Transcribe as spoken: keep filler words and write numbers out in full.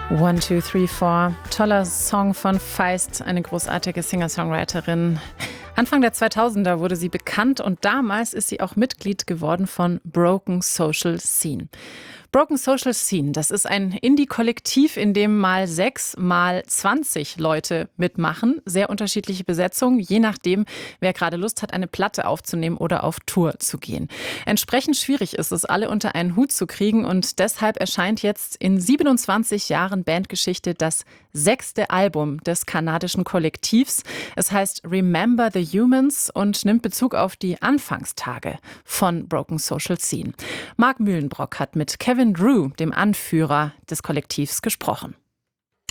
One, two, three, four. Toller Song von Feist, eine großartige Singer-Songwriterin. Anfang der zweitausender wurde sie bekannt und damals ist sie auch Mitglied geworden von Broken Social Scene. Broken Social Scene, das ist ein Indie-Kollektiv, in dem mal sechs, mal zwanzig Leute mitmachen. Sehr unterschiedliche Besetzung, je nachdem, wer gerade Lust hat, eine Platte aufzunehmen oder auf Tour zu gehen. Entsprechend schwierig ist es, alle unter einen Hut zu kriegen und deshalb erscheint jetzt in siebenundzwanzig Jahren Bandgeschichte das sechste Album des kanadischen Kollektivs. Es heißt Remember the Humans und nimmt Bezug auf die Anfangstage von Broken Social Scene. Mark Mühlenbrock hat mit Kevin Drew, dem Anführer des Kollektivs, gesprochen.